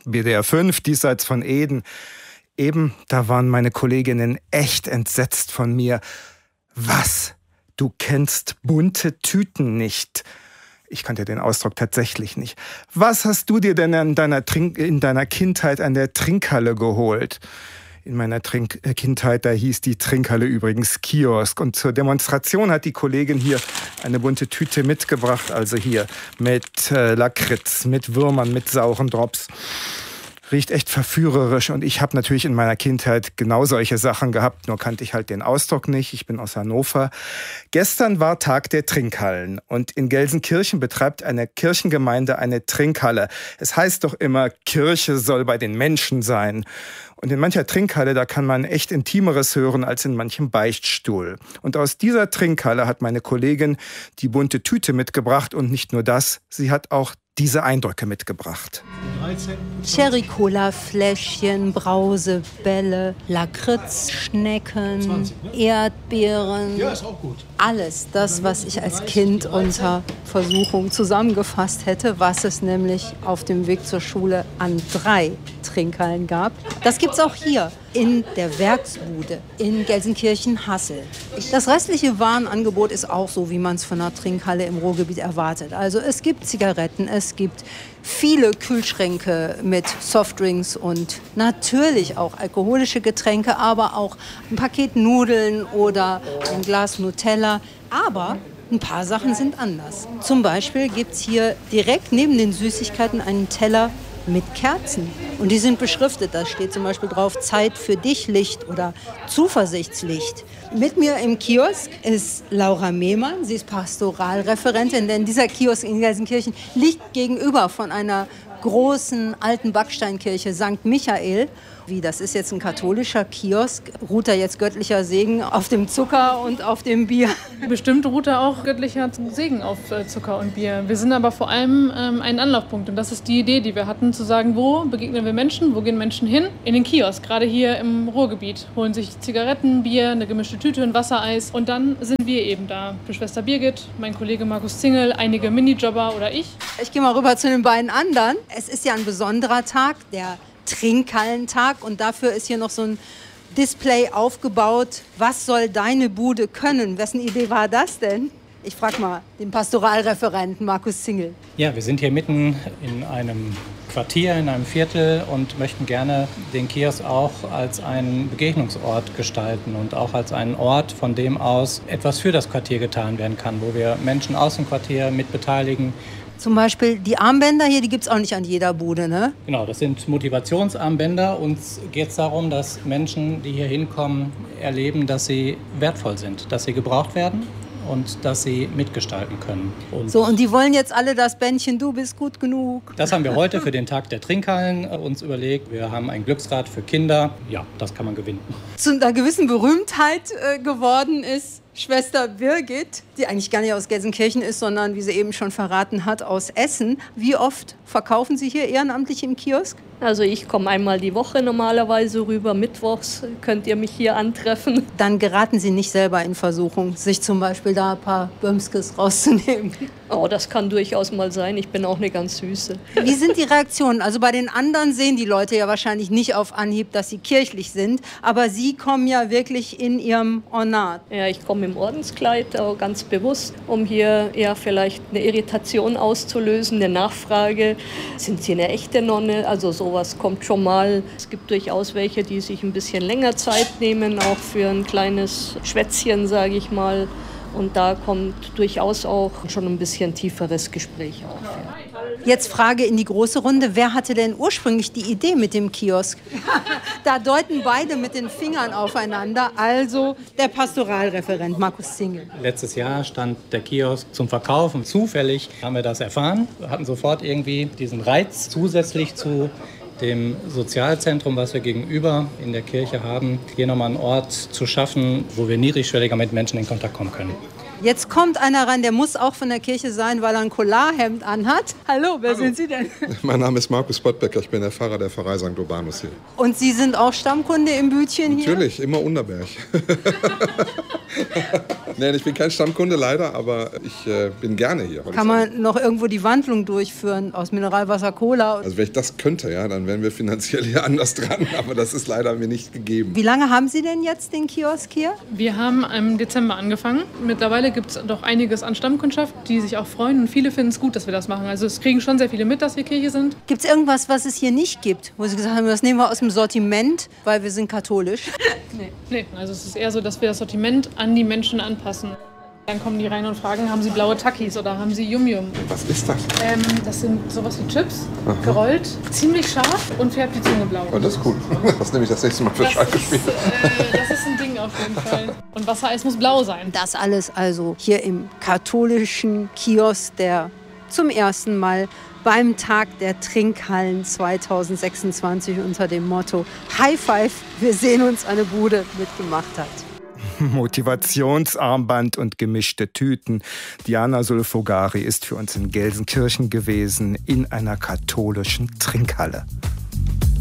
BDR 5, diesseits von Eden. Eben, da waren meine Kolleginnen echt entsetzt von mir. Was? Du kennst bunte Tüten nicht? Ich kannte den Ausdruck tatsächlich nicht. Was hast du dir denn in deiner Kindheit an der Trinkhalle geholt? In meiner Kindheit, da hieß die Trinkhalle übrigens Kiosk. Und zur Demonstration hat die Kollegin hier eine bunte Tüte mitgebracht. Also hier mit Lakritz, mit Würmern, mit sauren Drops. Riecht echt verführerisch. Und ich habe natürlich in meiner Kindheit genau solche Sachen gehabt. Nur kannte ich halt den Ausdruck nicht. Ich bin aus Hannover. Gestern war Tag der Trinkhallen. Und in Gelsenkirchen betreibt eine Kirchengemeinde eine Trinkhalle. Es heißt doch immer, Kirche soll bei den Menschen sein. Und in mancher Trinkhalle, da kann man echt Intimeres hören als in manchem Beichtstuhl. Und aus dieser Trinkhalle hat meine Kollegin die bunte Tüte mitgebracht. Und nicht nur das, sie hat auch diese Eindrücke mitgebracht. Cherry-Cola-Fläschchen, Brausebälle, Lakritzschnecken, Erdbeeren. Ja, ist auch gut. Alles das, was ich als Kind unter Versuchung zusammengefasst hätte, was es nämlich auf dem Weg zur Schule an 3 Trinkhallen gab. Das gibt's auch hier in der Werksbude in Gelsenkirchen-Hassel. Das restliche Warenangebot ist auch so, wie man es von einer Trinkhalle im Ruhrgebiet erwartet. Also es gibt Zigaretten, es gibt viele Kühlschränke mit Softdrinks und natürlich auch alkoholische Getränke, aber auch ein Paket Nudeln oder ein Glas Nutella. Aber ein paar Sachen sind anders. Zum Beispiel gibt es hier direkt neben den Süßigkeiten einen Teller mit Kerzen. Und die sind beschriftet. Da steht zum Beispiel drauf, Zeit für dich Licht oder Zuversichtslicht. Mit mir im Kiosk ist Laura Mehmann. Sie ist Pastoralreferentin, denn dieser Kiosk in Gelsenkirchen liegt gegenüber von einer großen alten Backsteinkirche St. Michael. Wie, das ist jetzt ein katholischer Kiosk? Ruht da jetzt göttlicher Segen auf dem Zucker und auf dem Bier? Bestimmt ruht da auch göttlicher Segen auf Zucker und Bier. Wir sind aber vor allem ein Anlaufpunkt. Und das ist die Idee, die wir hatten, zu sagen, wo begegnen wir Menschen, wo gehen Menschen hin? In den Kiosk, gerade hier im Ruhrgebiet. Holen sich Zigaretten, Bier, eine gemischte Tüte, ein Wassereis. Und dann sind wir eben da. Für Schwester Birgit, mein Kollege Markus Zingel, einige Minijobber oder ich. Ich gehe mal rüber zu den beiden anderen. Es ist ja ein besonderer Tag, der Trinkhallentag, und dafür ist hier noch so ein Display aufgebaut. Was soll deine Bude können? Wessen Idee war das denn? Ich frage mal den Pastoralreferenten Markus Zingel. Ja, wir sind hier mitten in einem Quartier, in einem Viertel und möchten gerne den Kiosk auch als einen Begegnungsort gestalten und auch als einen Ort, von dem aus etwas für das Quartier getan werden kann, wo wir Menschen aus dem Quartier mit beteiligen. Zum Beispiel die Armbänder hier, die gibt es auch nicht an jeder Bude, ne? Genau, das sind Motivationsarmbänder. Uns geht es darum, dass Menschen, die hier hinkommen, erleben, dass sie wertvoll sind, dass sie gebraucht werden und dass sie mitgestalten können. Und die wollen jetzt alle das Bändchen „Du bist gut genug“. Das haben wir heute für den Tag der Trinkhallen uns überlegt. Wir haben ein Glücksrad für Kinder. Ja, das kann man gewinnen. Zu einer gewissen Berühmtheit geworden ist Schwester Birgit, die eigentlich gar nicht aus Gelsenkirchen ist, sondern, wie sie eben schon verraten hat, aus Essen. Wie oft verkaufen Sie hier ehrenamtlich im Kiosk? Also ich komme einmal die Woche normalerweise rüber. Mittwochs könnt ihr mich hier antreffen. Dann geraten Sie nicht selber in Versuchung, sich zum Beispiel da ein paar Bömskes rauszunehmen. Oh, das kann durchaus mal sein. Ich bin auch eine ganz Süße. Wie sind die Reaktionen? Also bei den anderen sehen die Leute ja wahrscheinlich nicht auf Anhieb, dass sie kirchlich sind. Aber Sie kommen ja wirklich in Ihrem Ornat. Ja, ich komme im Ordenskleid, auch ganz bewusst, um hier eher vielleicht eine Irritation auszulösen, eine Nachfrage. Sind Sie eine echte Nonne? Also sowas kommt schon mal. Es gibt durchaus welche, die sich ein bisschen länger Zeit nehmen, auch für ein kleines Schwätzchen, sage ich mal. Und da kommt durchaus auch schon ein bisschen tieferes Gespräch auf. Jetzt Frage in die große Runde. Wer hatte denn ursprünglich die Idee mit dem Kiosk? Da deuten beide mit den Fingern aufeinander. Also der Pastoralreferent Markus Zingel. Letztes Jahr stand der Kiosk zum Verkauf und zufällig haben wir das erfahren. Wir hatten sofort irgendwie diesen Reiz zusätzlich zu dem Sozialzentrum, was wir gegenüber in der Kirche haben, hier nochmal einen Ort zu schaffen, wo wir niedrigschwelliger mit Menschen in Kontakt kommen können. Jetzt kommt einer rein, der muss auch von der Kirche sein, weil er ein Collarhemd anhat. Hallo, wer sind Sie denn? Mein Name ist Markus Bottbecker, ich bin der Pfarrer der Pfarrei St. Urbanus hier. Und Sie sind auch Stammkunde im Bütchen hier? Natürlich, immer Unterberg. Nein, ich bin kein Stammkunde leider, aber ich bin gerne hier. Kann man noch irgendwo die Wandlung durchführen aus Mineralwasser, Cola? Also wenn ich das könnte, ja, dann wären wir finanziell hier anders dran, aber das ist leider mir nicht gegeben. Wie lange haben Sie denn jetzt den Kiosk hier? Wir haben im Dezember angefangen. Mittlerweile gibt es doch einiges an Stammkundschaft, die sich auch freuen. Und viele finden es gut, dass wir das machen. Also es kriegen schon sehr viele mit, dass wir Kirche sind. Gibt es irgendwas, was es hier nicht gibt? Wo Sie gesagt haben, das nehmen wir aus dem Sortiment, weil wir sind katholisch? Nee, also es ist eher so, dass wir das Sortiment an die Menschen anpassen. Dann kommen die rein und fragen, haben Sie blaue Takis oder haben Sie Yum-Yum? Was ist das? Das sind sowas wie Chips, gerollt, ziemlich scharf und färbt die Zunge blau. Oh, das ist cool. Das nehme ich das nächste Mal für Schalke-Spiel. Das ist ein Ding auf jeden Fall. Und Wassereis muss blau sein. Das alles also hier im katholischen Kiosk, der zum ersten Mal beim Tag der Trinkhallen 2026 unter dem Motto High Five, wir sehen uns eine Bude mitgemacht hat. Motivationsarmband und gemischte Tüten. Diana Sulfogari ist für uns in Gelsenkirchen gewesen, in einer katholischen Trinkhalle.